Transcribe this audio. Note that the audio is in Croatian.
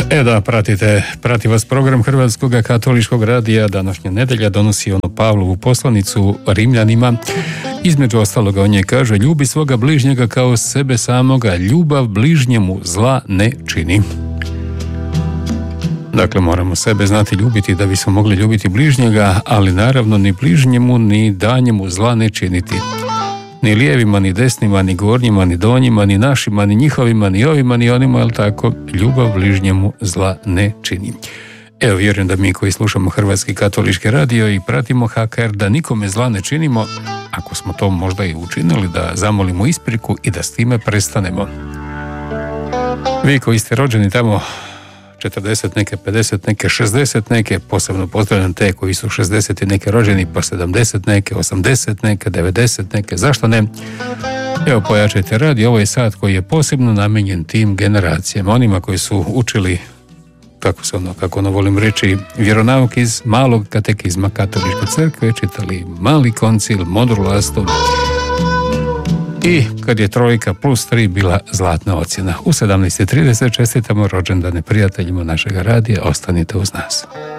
Da, prati vas program Hrvatskog katoličkog radija. Današnja nedelja donosi Pavlovu poslanicu Rimljanima. Između ostaloga on je kaže: ljubi svoga bližnjega kao sebe samoga, ljubav bližnjemu zla ne čini. Dakle, moramo sebe znati ljubiti da bismo mogli ljubiti bližnjega, ali naravno ni bližnjemu ni danjemu zla ne činiti. Ni lijevima, ni desnima, ni gornjima, ni donjima, ni našima, ni njihovima, ni ovima, ni onima, ali tako, ljubav bližnjemu zla ne čini. Evo, vjerujem da mi koji slušamo Hrvatski katolički radio i pratimo HKR, da nikome zla ne činimo, ako smo to možda i učinili, da zamolimo ispriku i da s time prestanemo. Vi koji ste rođeni tamo 40 neke, 50 neke, 60 neke, posebno pozdravljam te koji su 60 i neke rođeni, pa 70 neke, 80 neke, 90 neke, zašto ne? Evo, pojačajte radio, ovo je sat koji je posebno namijenjen tim generacijama, onima koji su učili, kako volim reći, vjeronauk iz malog katekizma Katoličke crkve, čitali Mali koncil, Modrul Astum, i kad je 3 plus 3 bila zlatna ocjena. U 17:30 čestitamo rođendane prijateljima našega radija. Ostanite uz nas.